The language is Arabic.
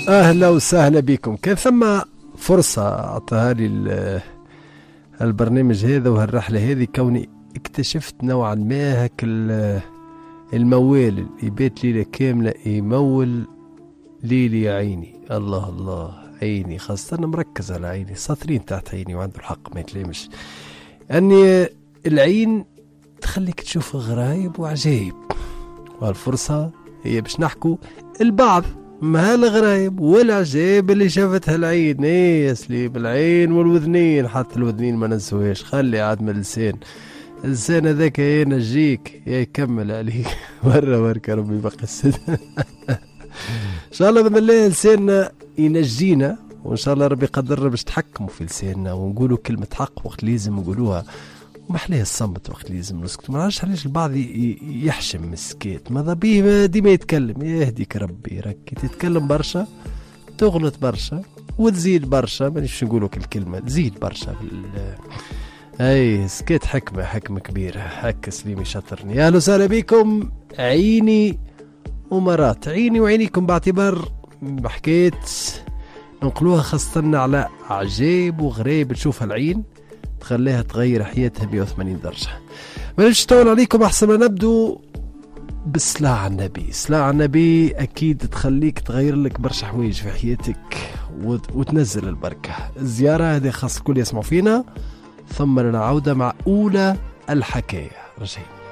أهلا وسهلا بكم. كان ثم فرصة أعطاها لي البرنامج هذا وهالرحلة هذه، كوني اكتشفت نوعا ما هك الموال يبات ليلة كاملة يمول ليلي يا عيني. الله الله، عيني خاصة أنا مركز على عيني، ساطرين تحت عيني وعنده الحق ما يتلامش. أني العين تخليك تشوف غرايب وعجايب، والفرصة هي باش نحكوا البعض ما الغرايب والعجائب اللي شافتها العين. ايه يا سليم، العين والوذنين، حتى الوذنين ما ننسوهاش، خلي عاد من اللسان. اللسان هذاك يا نجيك يا يكمل عليك مرة ربي بقصد. ان شاء الله باذن الله لساننا ينجينا، وان شاء الله ربي يقدرنا باش تحكموا في لساننا ونقولوا كلمة حق وقت لازم نقولوها، ومحليه الصمت وقت لازم نسكت. ما نعرفش علاش البعض يحشم السكيت، ماذا بيه ديما يتكلم. يهديك ربي، راكي تتكلم برشا تغلط برشا وتزيد برشا، مانيش نقولوا الكلمة تزيد برشا اي سكيت حكمة كبيرة. هكا سليمي شاطرني. اهلا وسهلا بكم. عيني ومرات عيني وعينيكم، باعتبار حكاية ننقلوها خاصة على عجيب وغريب تشوفها العين تخليها تغير حياتها 180 درجة. ما نمشي طول عليكم، أحسن ما نبدو بالصلاة على النبي. الصلاة على النبي أكيد تخليك تغير لك برشا حوايج في حياتك وتنزل البركة. الزيارة هذه خاص الكل يسمعوا فينا، ثم لنا عودة مع أولى الحكاية. رجعين.